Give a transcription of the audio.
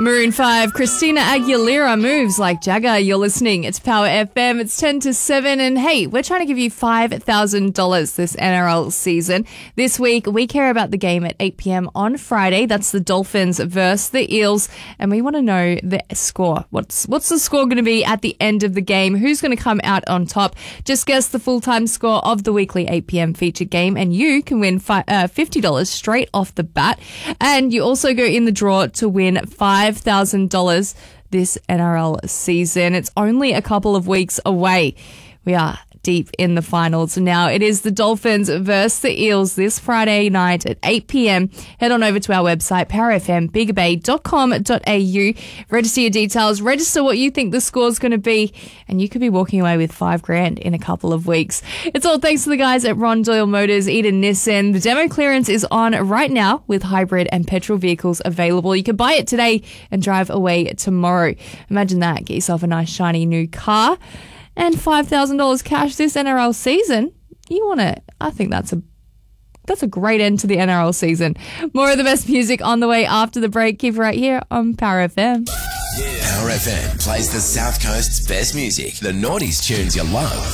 Maroon 5, Christina Aguilera moves like Jagger. You're listening. It's Power FM. It's 10 to 7. And hey, we're trying to give you $5,000 this NRL season. This week, we care about the game at 8 p.m. on Friday. That's the Dolphins versus the Eels. And we want to know the score. What's the score going to be at the end of the game? Who's going to come out on top? Just guess the full-time score of the weekly 8 p.m. featured game. And you can win $50 straight off the bat. And you also go in the draw to win $5,000 this NRL season. It's only a couple of weeks away. We are deep in the finals now. It is the Dolphins versus the Eels this Friday night at 8 p.m. Head on over to our website, powerfmbigabay.com.au. Register your details, register what you think the score's going to be, and you could be walking away with $5,000 in a couple of weeks. It's all thanks to the guys at Ron Doyle Motors, Eden Nissan. The demo clearance is on right now with hybrid and petrol vehicles available. You can buy it today and drive away tomorrow. Imagine that. Get yourself a nice shiny new car. And $5,000 cash this NRL season. You want it? I think that's a great end to the NRL season. More of the best music on the way after the break. Keep it right here on Power FM. Power FM plays the South Coast's best music, the noughties tunes you love.